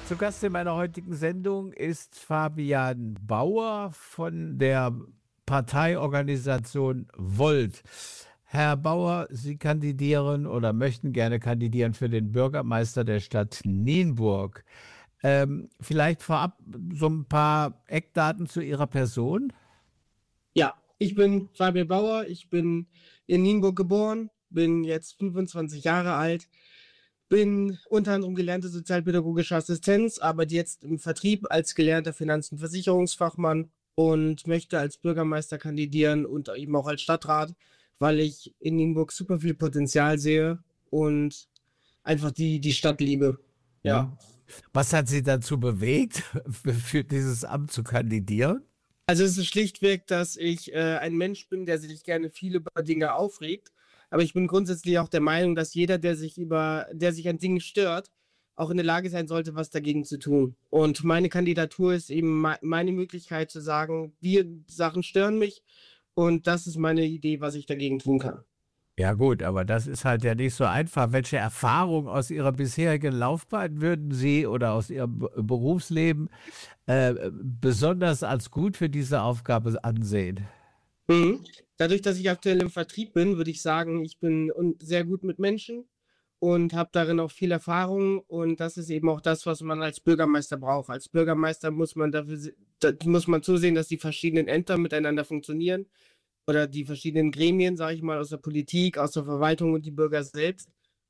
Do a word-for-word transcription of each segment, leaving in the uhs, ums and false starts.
Zu Gast in meiner heutigen Sendung ist Fabian Bauer von der Parteiorganisation Volt. Herr Bauer, Sie kandidieren oder möchten gerne kandidieren für den Bürgermeister der Stadt Nienburg. Ähm, vielleicht vorab so ein paar Eckdaten zu Ihrer Person. Ja, ich bin Fabian Bauer, ich bin in Nienburg geboren, bin jetzt fünfundzwanzig Jahre alt, bin unter anderem gelernte sozialpädagogische Assistenz, arbeite jetzt im Vertrieb als gelernter Finanz- und Versicherungsfachmann und möchte als Bürgermeister kandidieren und eben auch als Stadtrat, weil ich in Nienburg super viel Potenzial sehe und einfach die, die Stadt liebe. Ja. Was hat Sie dazu bewegt, für dieses Amt zu kandidieren? Also es ist schlichtweg, dass ich äh, ein Mensch bin, der sich gerne viel über Dinge aufregt. Aber ich bin grundsätzlich auch der Meinung, dass jeder, der sich über, der sich an Dingen stört, auch in der Lage sein sollte, was dagegen zu tun. Und meine Kandidatur ist eben me- meine Möglichkeit zu sagen, die Sachen stören mich und das ist meine Idee, was ich dagegen tun kann. Ja gut, aber das ist halt ja nicht so einfach. Welche Erfahrung aus Ihrer bisherigen Laufbahn würden Sie oder aus Ihrem Be- Berufsleben äh, besonders als gut für diese Aufgabe ansehen? Mhm. Dadurch, dass ich aktuell im Vertrieb bin, würde ich sagen, ich bin un- sehr gut mit Menschen und habe darin auch viel Erfahrung. Und das ist eben auch das, was man als Bürgermeister braucht. Als Bürgermeister muss man dafür, se- da muss man zusehen, dass die verschiedenen Ämter miteinander funktionieren oder die verschiedenen Gremien, sage ich mal, aus der Politik, aus der Verwaltung und die Bürger selbst.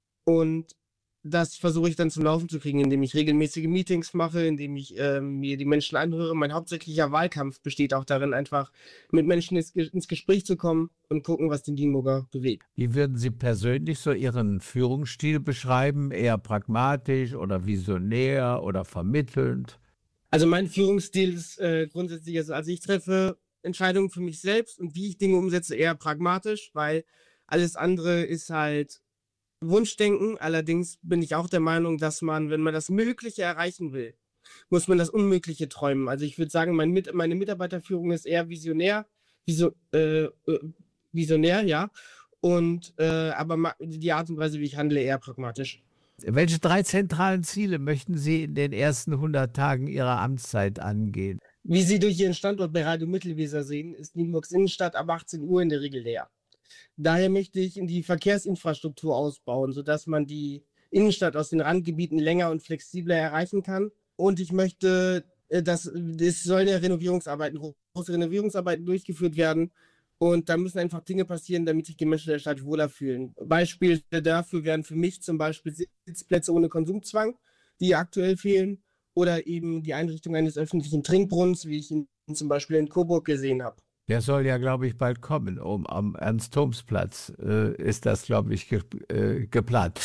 Und das versuche ich dann zum Laufen zu kriegen, indem ich regelmäßige Meetings mache, indem ich ähm, mir die Menschen anhöre. Mein hauptsächlicher Wahlkampf besteht auch darin, einfach mit Menschen ins, Ge- ins Gespräch zu kommen und gucken, was den Nienburger bewegt. Wie würden Sie persönlich so Ihren Führungsstil beschreiben? Eher pragmatisch oder visionär oder vermittelnd? Also mein Führungsstil ist äh, grundsätzlich, also, also ich treffe Entscheidungen für mich selbst und wie ich Dinge umsetze, eher pragmatisch, weil alles andere ist halt Wunschdenken. Allerdings bin ich auch der Meinung, dass man, wenn man das Mögliche erreichen will, muss man das Unmögliche träumen. Also ich würde sagen, mein Mit meine Mitarbeiterführung ist eher visionär, viso äh, äh, visionär, ja. Und äh, aber ma die Art und Weise, wie ich handle, eher pragmatisch. Welche drei zentralen Ziele möchten Sie in den ersten hundert Tagen Ihrer Amtszeit angehen? Wie Sie durch Ihren Standort bei Radio Mittelweser sehen, ist Nienburgs Innenstadt ab achtzehn Uhr in der Regel leer. Daher möchte ich in die Verkehrsinfrastruktur ausbauen, sodass man die Innenstadt aus den Randgebieten länger und flexibler erreichen kann. Und ich möchte, äh, dass es sollen ja Renovierungsarbeiten, große Renovierungsarbeiten durchgeführt werden. Und da müssen einfach Dinge passieren, damit sich die Menschen der Stadt wohler fühlen. Beispiele dafür wären für mich zum Beispiel Sitzplätze ohne Konsumzwang, die aktuell fehlen, oder eben die Einrichtung eines öffentlichen Trinkbrunnens, wie ich ihn zum Beispiel in Coburg gesehen habe. Der soll ja, glaube ich, bald kommen. Um, am Ernst-Thoms-Platz äh, ist das, glaube ich, ge äh, geplant.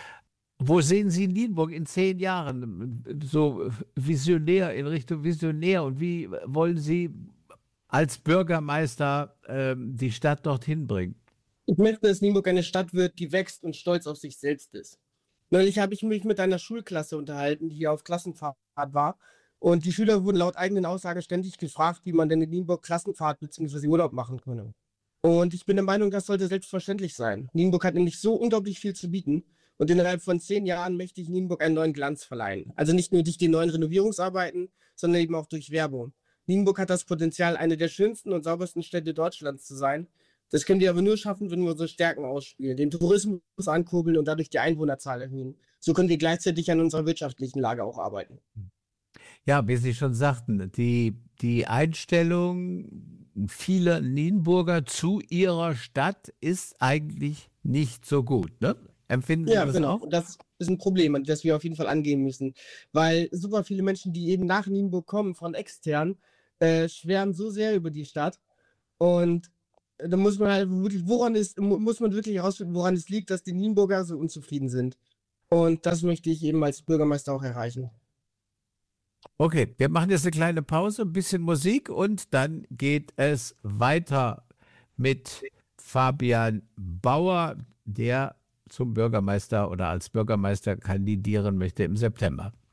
Wo sehen Sie Nienburg in zehn Jahren? So visionär, in Richtung visionär. Und wie wollen Sie als Bürgermeister ähm, die Stadt dorthin bringen? Ich möchte, dass Nienburg eine Stadt wird, die wächst und stolz auf sich selbst ist. Neulich habe ich mich mit einer Schulklasse unterhalten, die hier auf Klassenfahrt war. Und die Schüler wurden laut eigenen Aussagen ständig gefragt, wie man denn in Nienburg Klassenfahrt bzw. Urlaub machen könne. Und ich bin der Meinung, das sollte selbstverständlich sein. Nienburg hat nämlich so unglaublich viel zu bieten. Und innerhalb von zehn Jahren möchte ich Nienburg einen neuen Glanz verleihen. Also nicht nur durch die neuen Renovierungsarbeiten, sondern eben auch durch Werbung. Nienburg hat das Potenzial, eine der schönsten und saubersten Städte Deutschlands zu sein. Das können wir aber nur schaffen, wenn wir unsere Stärken ausspielen, den Tourismus ankurbeln und dadurch die Einwohnerzahl erhöhen. So können wir gleichzeitig an unserer wirtschaftlichen Lage auch arbeiten. Ja, wie Sie schon sagten, die, die Einstellung vieler Nienburger zu ihrer Stadt ist eigentlich nicht so gut, ne? Empfinden Sie Ja, das genau. auch? Und das ist ein Problem, das wir auf jeden Fall angehen müssen. Weil super viele Menschen, die eben nach Nienburg kommen, von extern, äh, schwärmen so sehr über die Stadt. Und äh, da muss man halt wirklich, woran ist, mu- muss man wirklich herausfinden, woran es liegt, dass die Nienburger so unzufrieden sind. Und das möchte ich eben als Bürgermeister auch erreichen. Okay, wir machen jetzt eine kleine Pause, ein bisschen Musik und dann geht es weiter mit Fabian Bauer, der zum Bürgermeister oder als Bürgermeister kandidieren möchte im September.